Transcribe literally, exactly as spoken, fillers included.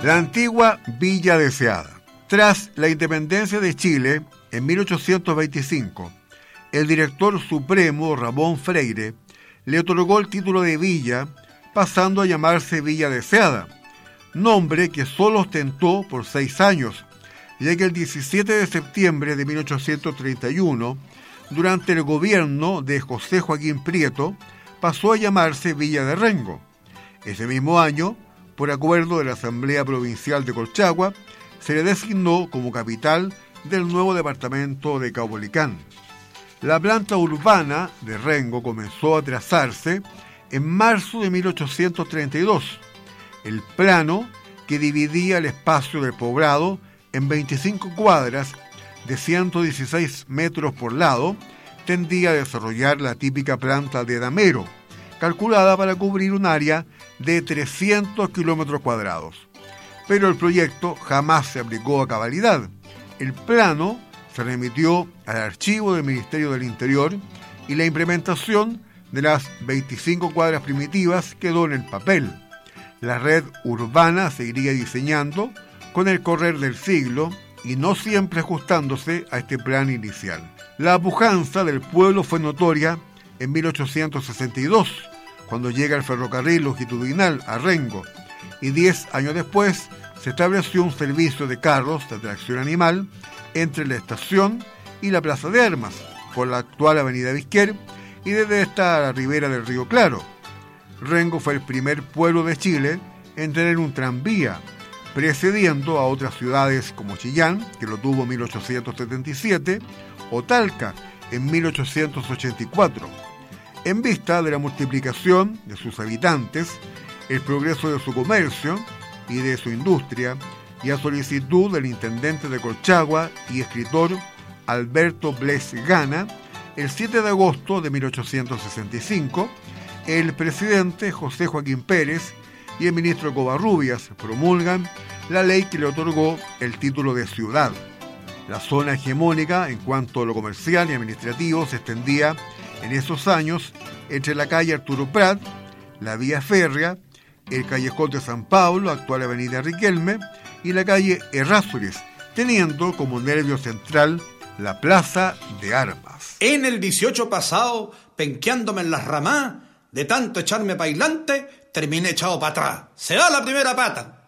La antigua Villa Deseada. Tras la independencia de Chile, en mil ochocientos veinticinco, el director supremo Ramón Freire le otorgó el título de villa, pasando a llamarse Villa Deseada, nombre que solo ostentó por seis años, ya que el diecisiete de septiembre de mil ochocientos treinta y uno, durante el gobierno de José Joaquín Prieto, pasó a llamarse Villa de Rengo. Ese mismo año, por acuerdo de la Asamblea Provincial de Colchagua, se le designó como capital del nuevo departamento de Caupolicán. La planta urbana de Rengo comenzó a trazarse en marzo de mil ochocientos treinta y dos. El plano, que dividía el espacio del poblado en veinticinco cuadras de ciento dieciséis metros por lado, tendía a desarrollar la típica planta de damero, calculada para cubrir un área de trescientos kilómetros cuadrados. Pero el proyecto jamás se aplicó a cabalidad. El plano se remitió al archivo del Ministerio del Interior y la implementación de las veinticinco cuadras primitivas quedó en el papel. La red urbana seguiría diseñando con el correr del siglo y no siempre ajustándose a este plan inicial. La pujanza del pueblo fue notoria en mil ochocientos sesenta y dos, cuando llega el ferrocarril longitudinal a Rengo, y diez años después se estableció un servicio de carros de tracción animal entre la estación y la Plaza de Armas, por la actual Avenida Vizquer, y desde esta a la ribera del Río Claro. Rengo fue el primer pueblo de Chile en tener un tranvía, precediendo a otras ciudades como Chillán, que lo tuvo en mil ochocientos setenta y siete, o Talca en mil ochocientos ochenta y cuatro. En vista de la multiplicación de sus habitantes, el progreso de su comercio y de su industria, y a solicitud del intendente de Colchagua y escritor Alberto Bles Gana, el siete de agosto de mil ochocientos sesenta y cinco, el presidente José Joaquín Pérez y el ministro Covarrubias promulgan la ley que le otorgó el título de ciudad. La zona hegemónica en cuanto a lo comercial y administrativo se extendía en esos años entre la calle Arturo Prat, la vía férrea, el callejón de San Pablo, actual avenida Riquelme, y la calle Errázuriz, teniendo como nervio central la Plaza de Armas. En el dieciocho pasado, penqueándome en las ramás, de tanto echarme pailante, terminé echado para atrás. Se da la primera pata.